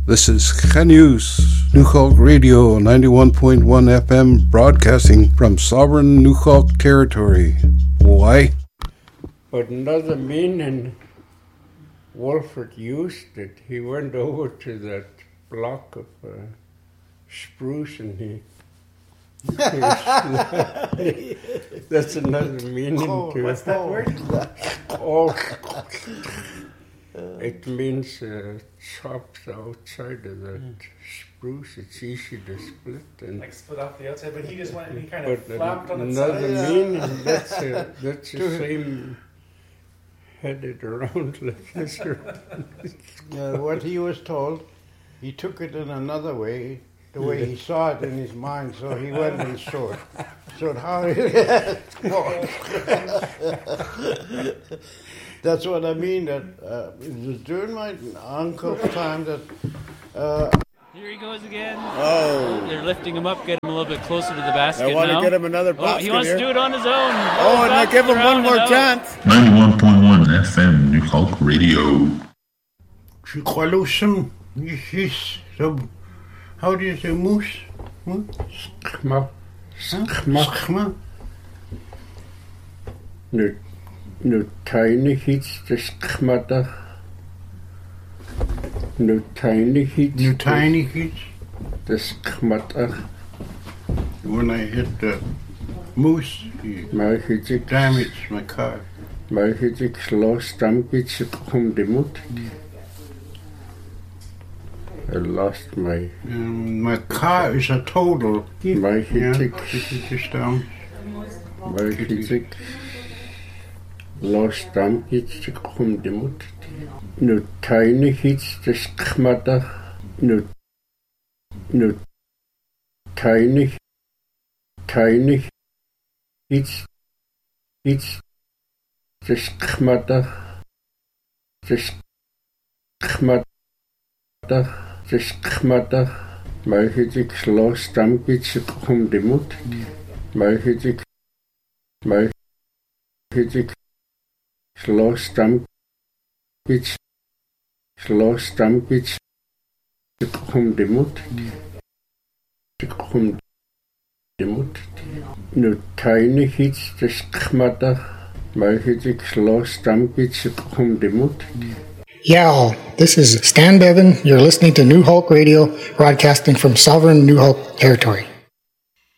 This is News, Newhalk Radio 91.1 FM, broadcasting from sovereign Newhalk territory. Why? But another meaning Wolfert used it. He went over to that block of spruce and he that's another meaning to it. What's that word? Oh, it means chopped outside of that spruce. It's easy to split. And like split off the outside, but he just went and he kind of flopped on its another side. meaning, that's the same headed around like this. What he was told, he took it in another way, the way he saw it in his mind, so he went and showed how it That's what I mean, that it was during my uncle's time that... Here he goes again. Oh. They're lifting him up, get him a little bit closer to the basket now. I want to get him another basket he wants here. to do it on his own. Oh, and I give him one more chance. 91.1 FM, Newhalk Radio. Chiqualusum, how do you say moose? Schma. Nu tiny iets te schmattig. Nu tiny iets te schmattig. When I hit the moose, he damaged my car. Maar ik sla stampjes om de moed. I lost my... my car is a total. Maar ik lost stampjes om de moed. Nu tiny iets te schmattig. Nu tiny iets te schmattig. Maar ik sla stampjes om de moed. Maar ik sla stampjes om de moed. Nu tiny iets te schmattig. Maar ik sla stampjes om de moed. Yeah, this is Stan Bevan. You're listening to Newhalk Radio, broadcasting from sovereign Newhalk territory.